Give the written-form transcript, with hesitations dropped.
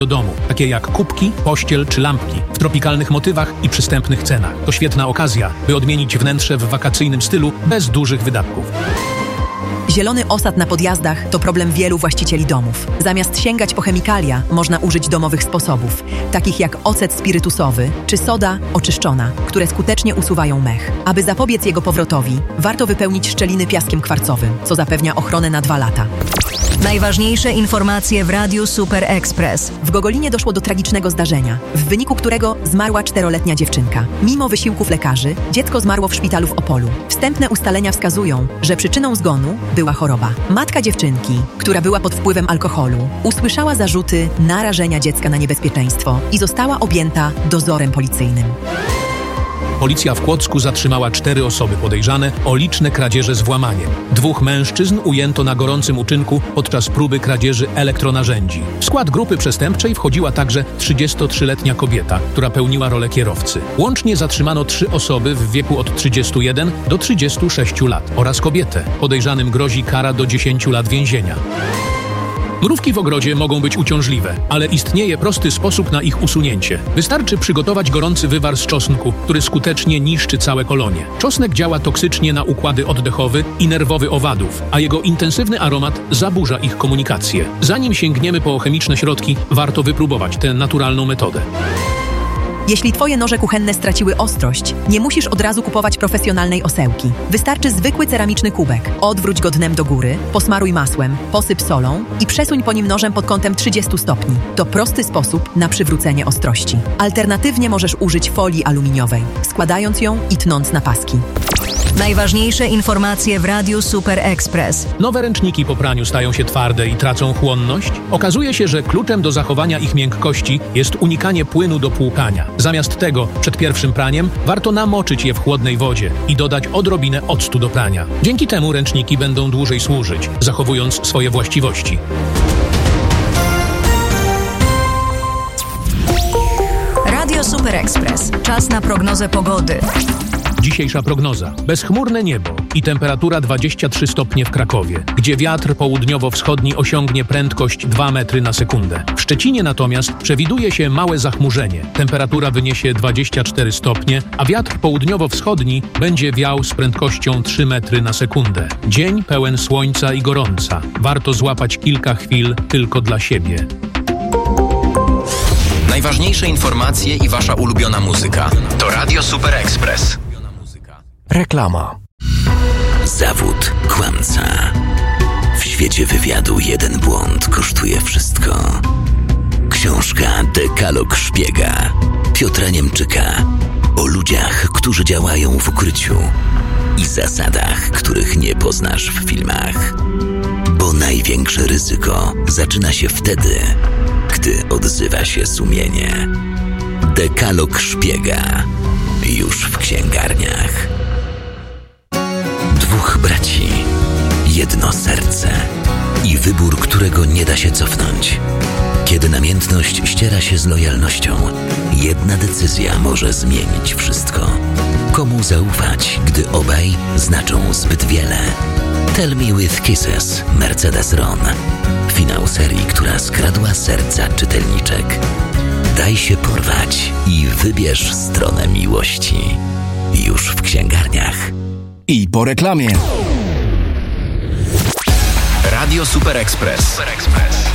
do domu, takie jak kubki, pościel czy lampki, w tropikalnych motywach i przystępnych cenach. To świetna okazja, by odmienić wnętrze w wakacyjnym stylu bez dużych wydatków. Zielony osad na podjazdach to problem wielu właścicieli domów. Zamiast sięgać po chemikalia, można użyć domowych sposobów, takich jak ocet spirytusowy czy soda oczyszczona, które skutecznie usuwają mech. Aby zapobiec jego powrotowi, warto wypełnić szczeliny piaskiem kwarcowym, co zapewnia ochronę na 2 lata. Najważniejsze informacje w Radiu Super Express. W Gogolinie doszło do tragicznego zdarzenia, w wyniku którego zmarła 4-letnia dziewczynka. Mimo wysiłków lekarzy, dziecko zmarło w szpitalu w Opolu. Wstępne ustalenia wskazują, że przyczyną zgonu była choroba. Matka dziewczynki, która była pod wpływem alkoholu, usłyszała zarzuty narażenia dziecka na niebezpieczeństwo i została objęta dozorem policyjnym. Policja w Kłodzku zatrzymała 4 osoby podejrzane o liczne kradzieże z włamaniem. 2 mężczyzn ujęto na gorącym uczynku podczas próby kradzieży elektronarzędzi. W skład grupy przestępczej wchodziła także 33-letnia kobieta, która pełniła rolę kierowcy. Łącznie zatrzymano 3 osoby w wieku od 31 do 36 lat oraz kobietę. Podejrzanym grozi kara do 10 lat więzienia. Mrówki w ogrodzie mogą być uciążliwe, ale istnieje prosty sposób na ich usunięcie. Wystarczy przygotować gorący wywar z czosnku, który skutecznie niszczy całe kolonie. Czosnek działa toksycznie na układy oddechowy i nerwowy owadów, a jego intensywny aromat zaburza ich komunikację. Zanim sięgniemy po chemiczne środki, warto wypróbować tę naturalną metodę. Jeśli twoje noże kuchenne straciły ostrość, nie musisz od razu kupować profesjonalnej osełki. Wystarczy zwykły ceramiczny kubek. Odwróć go dnem do góry, posmaruj masłem, posyp solą i przesuń po nim nożem pod kątem 30 stopni. To prosty sposób na przywrócenie ostrości. Alternatywnie możesz użyć folii aluminiowej, składając ją i tnąc na paski. Najważniejsze informacje w Radiu Super Express. Nowe ręczniki po praniu stają się twarde i tracą chłonność. Okazuje się, że kluczem do zachowania ich miękkości jest unikanie płynu do płukania. Zamiast tego, przed pierwszym praniem, warto namoczyć je w chłodnej wodzie i dodać odrobinę octu do prania. Dzięki temu ręczniki będą dłużej służyć, zachowując swoje właściwości. Radio Super Express. Czas na prognozę pogody. Dzisiejsza prognoza. Bezchmurne niebo i temperatura 23 stopnie w Krakowie, gdzie wiatr południowo-wschodni osiągnie prędkość 2 metry na sekundę. W Szczecinie natomiast przewiduje się małe zachmurzenie. Temperatura wyniesie 24 stopnie, a wiatr południowo-wschodni będzie wiał z prędkością 3 metry na sekundę. Dzień pełen słońca i gorąca. Warto złapać kilka chwil tylko dla siebie. Najważniejsze informacje i wasza ulubiona muzyka. To Radio Super Express. Reklama. Zawód kłamca. W świecie wywiadu jeden błąd kosztuje wszystko. Książka Dekalog szpiega Piotra Niemczyka o ludziach, którzy działają w ukryciu i zasadach, których nie poznasz w filmach. Bo największe ryzyko zaczyna się wtedy, gdy odzywa się sumienie. Dekalog szpiega już w księgarniach. 2 braci, jedno serce i wybór, którego nie da się cofnąć. Kiedy namiętność ściera się z lojalnością, jedna decyzja może zmienić wszystko. Komu zaufać, gdy obaj znaczą zbyt wiele? Tell Me With Kisses, Mercedes Ron. Finał serii, która skradła serca czytelniczek. Daj się porwać i wybierz stronę miłości. Już w księgarniach. I po reklamie. Radio Super Express.